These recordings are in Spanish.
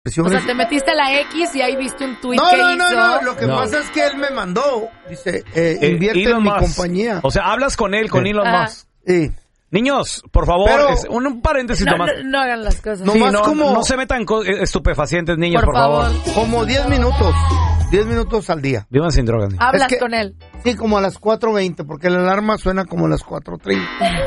O sea, te metiste a la X y ahí viste un tweet que hizo. No, lo que pasa es que él me mandó, dice, invierte en mi compañía. O sea, hablas con él, con Elon Musk. Sí. Niños, por favor, un paréntesis nomás. No hagan las cosas. No se metan estupefacientes, niños, por favor. Como 10 minutos al día. Vivan sin drogas. Hablas con él. Sí, como a las 4:20, porque la alarma suena como a las 4:30.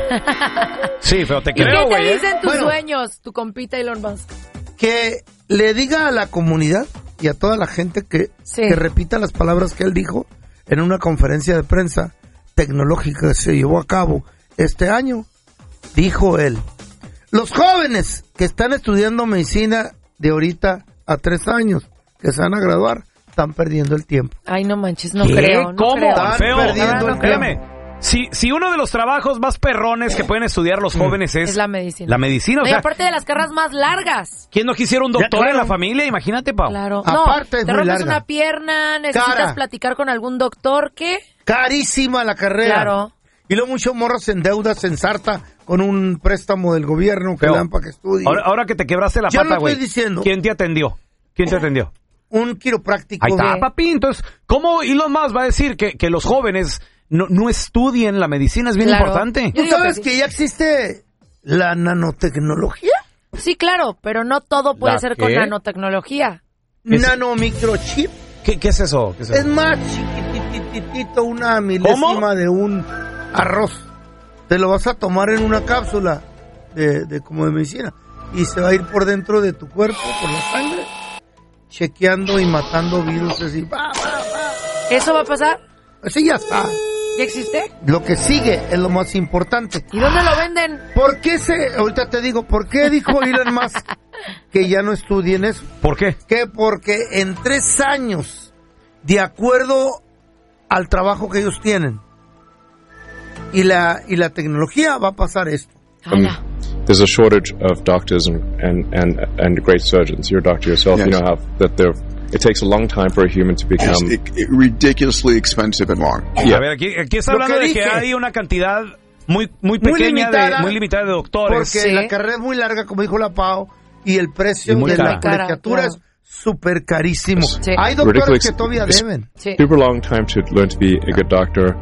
Sí, pero te creo, güey. ¿Qué te dicen tus sueños, tu compita Elon Musk? Que le diga a la comunidad y a toda la gente que repita las palabras que él dijo en una conferencia de prensa tecnológica que se llevó a cabo este año. Dijo él: los jóvenes que están estudiando medicina de ahorita a 3 años, que se van a graduar, están perdiendo el tiempo. Ay, no manches, no creo. ¿Cómo? Están perdiendo el tiempo. Si uno de los trabajos más perrones que pueden estudiar los jóvenes es la medicina. La medicina, o sea, aparte de las carreras más largas. ¿Quién no quisiera un doctor en la familia? Imagínate, Pau. Claro. Aparte te rompes una pierna, necesitas platicar con algún doctor, ¿qué? Carísima la carrera. Claro. Y luego muchos morros en deuda, se ensarta con un préstamo del gobierno que le dan para que estudie. Ahora que te quebraste la pata, güey. Estoy diciendo. ¿Quién te atendió? Un quiropráctico. Ahí está, papi. Entonces, ¿cómo Elon Musk va a decir que los jóvenes no estudien la medicina? Es bien importante. ¿Tú sabes que ya existe la nanotecnología? Sí, claro, pero no todo puede ser con nanotecnología. Nanomicrochip. ¿Qué es eso? Es más chiquititito, una milésima de un arroz. Te lo vas a tomar en una cápsula como de medicina y se va a ir por dentro de tu cuerpo, por la sangre, chequeando y matando virus así. ¿Eso va a pasar? Así ya está. ¿Ya existe? Lo que sigue es lo más importante. ¿Y dónde lo venden? ¿Por qué ahorita te digo, ¿por qué dijo Elon Musk que ya no estudien eso? ¿Por qué? Porque en 3 años, de acuerdo al trabajo que ellos tienen y la tecnología, va a pasar esto. There's a shortage of doctors and great surgeons. You're a doctor yourself. Yes. You know it takes a long time for a human to become ridiculously expensive and long. Yeah. A ver, aquí está hablando de que hay una cantidad muy pequeña, muy limitada de doctores. Porque la carrera es muy larga, como dijo la Pau, y el precio de la colegiatura es súper carísimo. Sí. Hay doctores que todavía deben. Super long time to learn to be a good doctor.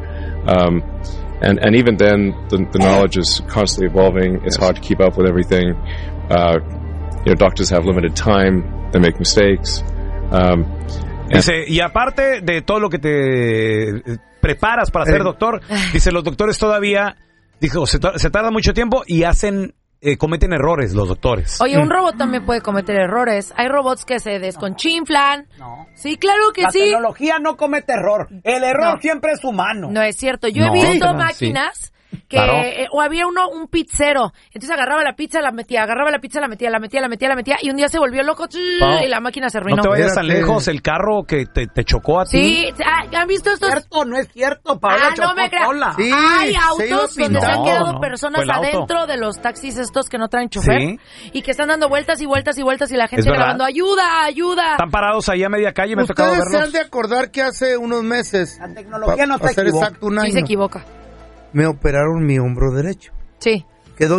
And even then, the knowledge is constantly evolving. It's hard to keep up with everything. Doctors have limited time. They make mistakes. Dice, y aparte de todo lo que te preparas para ser doctor, dice, los doctores todavía, dijo, se tarda mucho tiempo y cometen errores los doctores. Oye, un robot también puede cometer errores. Hay robots que se desconchinflan. No. Sí, claro que sí. La tecnología no comete error. El error siempre es humano. No es cierto. Yo he visto máquinas que o había un pizzero, entonces agarraba la pizza, la metía, y un día se volvió loco y la máquina se arruinó. No te vayas tan lejos, el carro que te chocó a ti. Sí, ¿han visto estos? No es cierto, Paola chocó sola. Sí, hay autos donde se han quedado personas adentro de los taxis estos que no traen chofer y que están dando vueltas y la gente grabando, ayuda. Están parados ahí a media calle, me ha tocado verlos. Ustedes se han de acordar que hace unos meses, la tecnología no se equivoca. Exacto, un año, sí se equivoca. Me operaron mi hombro derecho. Sí. Quedó,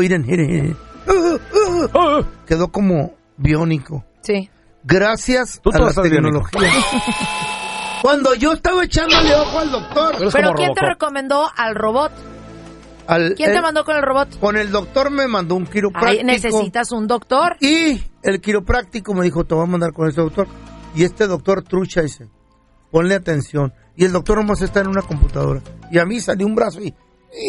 quedó como biónico. Sí. Gracias a la tecnología. Cuando yo estaba echándole ojo al doctor. ¿Pero quién te recomendó al robot? ¿Quién te mandó con el robot? Con el doctor me mandó un quiropráctico. Ay, ¿necesitas un doctor? Y el quiropráctico me dijo, te voy a mandar con este doctor. Y este doctor trucha dice, ponle atención. Y el doctor nomás está en una computadora. Y a mí salió un brazo y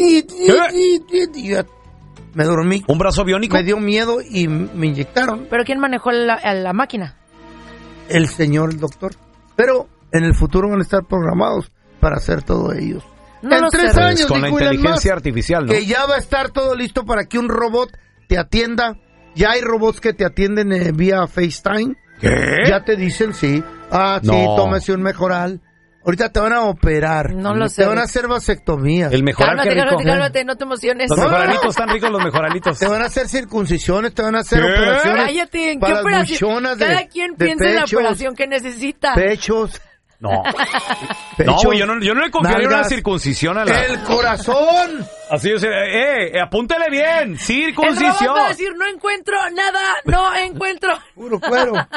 me dormí. ¿Un brazo biónico? Me dio miedo y me inyectaron. ¿Pero quién manejó la máquina? El doctor. Pero en el futuro van a estar programados para hacer todo ellos. No en 3 años, con la inteligencia artificial, ¿no? Que ya va a estar todo listo para que un robot te atienda. Ya hay robots que te atienden vía FaceTime. ¿Qué? Ya te dicen, sí, tómese un Mejoral. Ahorita te van a operar. No lo sé. Te van a hacer vasectomías. El Mejoral, cálmate, no te emociones. Los mejoralitos están ricos, los mejoralitos. Te van a hacer circuncisiones, te van a hacer operaciones. Cállate, ¿en para qué operación? Cada quien piensa en la operación que necesita. Pechos. No. No, yo no le confiaría una circuncisión a la... ¡El corazón! Así, o sea, apúntele bien. Circuncisión. El robot va a decir, no encuentro nada, no encuentro. Puro cuero.